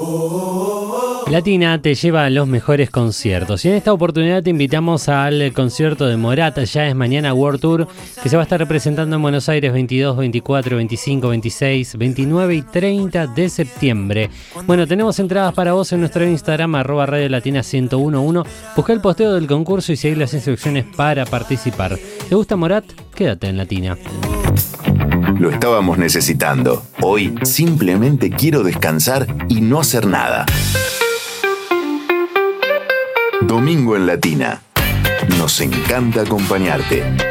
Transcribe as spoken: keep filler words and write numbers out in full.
Latina te lleva a los mejores conciertos y en esta oportunidad te invitamos al concierto de Morat. Ya es mañana World Tour, que se va a estar representando en Buenos Aires veintidós, veinticuatro, veinticinco, veintiséis, veintinueve y treinta de septiembre. Bueno, tenemos entradas para vos en nuestro Instagram, arroba Radio Latina ciento uno punto uno. Busca el posteo del concurso y seguir las instrucciones para participar. ¿Te gusta Morat? Quédate en Latina. Lo estábamos necesitando. Hoy simplemente quiero descansar y no hacer nada. Domingo en Latina. Nos encanta acompañarte.